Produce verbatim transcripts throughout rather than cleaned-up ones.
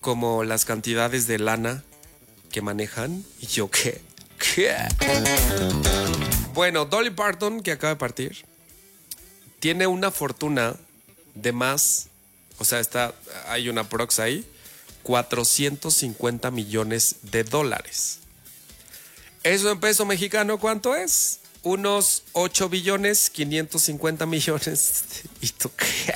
como las cantidades de lana que manejan. Y yo, ¿qué? ¿Qué? Bueno, Dolly Parton, que acaba de partir, tiene una fortuna de más, o sea, está, hay una prox ahí, cuatrocientos cincuenta millones de dólares. Eso en peso mexicano, ¿cuánto es? Unos ocho billones quinientos cincuenta millones. ¿Y tú qué?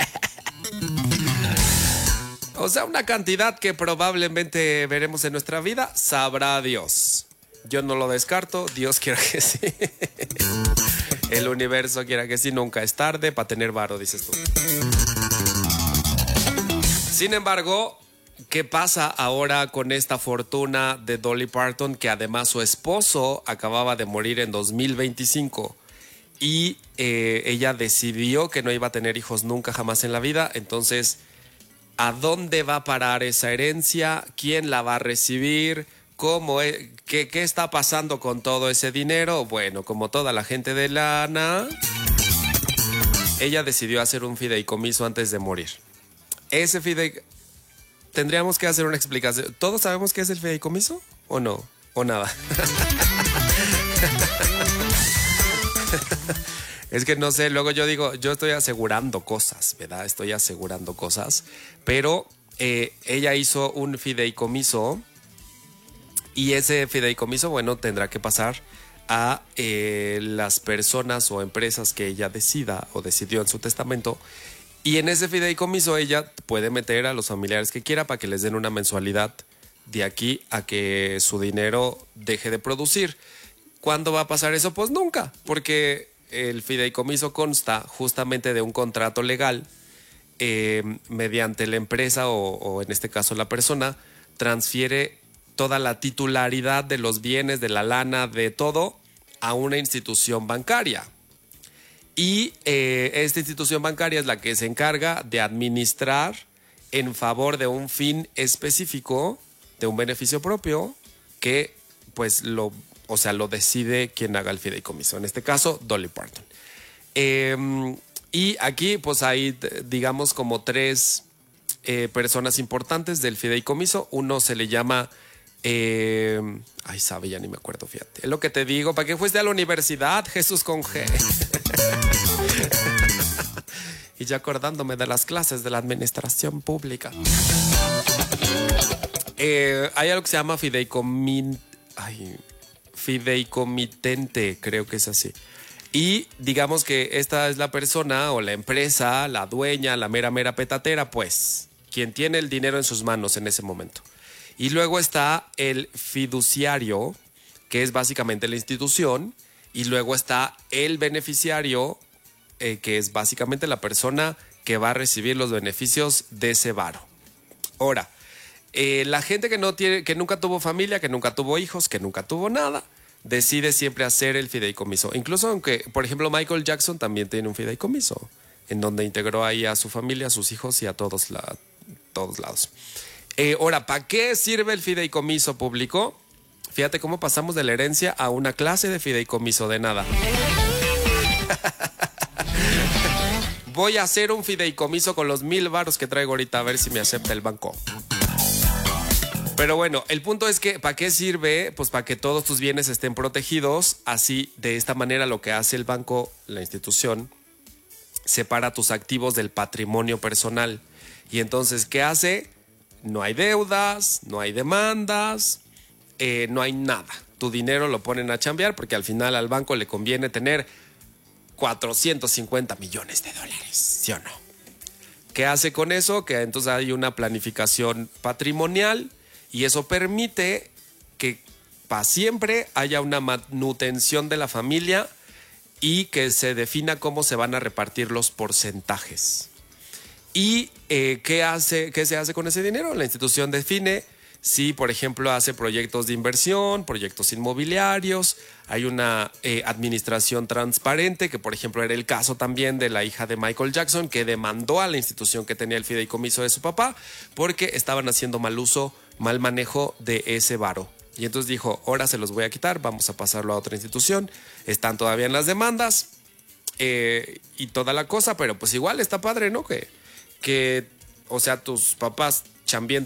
O sea, una cantidad que probablemente veremos en nuestra vida, sabrá Dios. Yo no lo descarto, Dios quiera que sí. El universo quiera que sí, nunca es tarde para tener varo, dices tú. Sin embargo, ¿qué pasa ahora con esta fortuna de Dolly Parton? Que además su esposo acababa de morir en dos mil veinticinco y eh, ella decidió que no iba a tener hijos nunca jamás en la vida. Entonces, ¿a dónde va a parar esa herencia? ¿Quién la va a recibir? ¿Cómo es? ¿Qué, qué está pasando con todo ese dinero? Bueno, como toda la gente de lana, ella decidió hacer un fideicomiso antes de morir. Ese fideicomiso... Tendríamos que hacer una explicación. ¿Todos sabemos qué es el fideicomiso? ¿O no? ¿O nada? Es que no sé, luego yo digo, yo estoy asegurando cosas, ¿verdad? Estoy asegurando cosas. Pero eh, ella hizo un fideicomiso y ese fideicomiso, bueno, tendrá que pasar a eh, las personas o empresas que ella decida o decidió en su testamento. Y en ese fideicomiso ella puede meter a los familiares que quiera para que les den una mensualidad de aquí a que su dinero deje de producir. ¿Cuándo va a pasar eso? Pues nunca, porque el fideicomiso consta justamente de un contrato legal eh, mediante la empresa o, o en este caso la persona transfiere toda la titularidad de los bienes, de la lana, de todo a una institución bancaria. Y eh, esta institución bancaria es la que se encarga de administrar en favor de un fin específico, de un beneficio propio, que pues lo, o sea, lo decide quien haga el fideicomiso. En este caso, Dolly Parton. Eh, y aquí pues hay, digamos, como tres eh, personas importantes del fideicomiso. Uno se le llama... Eh, ay, sabe, ya ni me acuerdo, fíjate. Es lo que te digo, ¿para qué fuiste a la universidad, Jesús con G? Y ya acordándome de las clases de la administración pública. Eh, hay algo que se llama fideicomin... Ay, fideicomitente, creo que es así. Y digamos que esta es la persona o la empresa, la dueña, la mera mera petatera, pues, quien tiene el dinero en sus manos en ese momento. Y luego está el fiduciario, que es básicamente la institución. Y luego está el beneficiario, eh, que es básicamente la persona que va a recibir los beneficios de ese varo. Ahora, eh, la gente que, no tiene, que nunca tuvo familia, que nunca tuvo hijos, que nunca tuvo nada, decide siempre hacer el fideicomiso. Incluso aunque, por ejemplo, Michael Jackson también tiene un fideicomiso, en donde integró ahí a su familia, a sus hijos y a todos, la, todos lados. Eh, ahora, ¿para qué sirve el fideicomiso público? Fíjate cómo pasamos de la herencia a una clase de fideicomiso de nada. Voy a hacer un fideicomiso con los mil varos que traigo ahorita a ver si me acepta el banco. Pero bueno, el punto es que ¿para qué sirve? Pues para que todos tus bienes estén protegidos. Así, de esta manera, lo que hace el banco, la institución, separa tus activos del patrimonio personal. Y entonces, ¿qué hace? No hay deudas, no hay demandas, eh, no hay nada. Tu dinero lo ponen a chambear porque al final al banco le conviene tener cuatrocientos cincuenta millones de dólares, ¿sí o no? ¿Qué hace con eso? Que entonces hay una planificación patrimonial y eso permite que para siempre haya una manutención de la familia y que se defina cómo se van a repartir los porcentajes. ¿Y eh, ¿qué hace, qué se hace con ese dinero? La institución define si, por ejemplo, hace proyectos de inversión, proyectos inmobiliarios. Hay una eh, administración transparente, que por ejemplo era el caso también de la hija de Michael Jackson, que demandó a la institución que tenía el fideicomiso de su papá porque estaban haciendo mal uso, mal manejo de ese varo. Y entonces dijo, ahora se los voy a quitar, vamos a pasarlo a otra institución. Están todavía en las demandas eh, y toda la cosa, pero pues igual está padre, ¿no? Que... que, o sea, tus papás chambien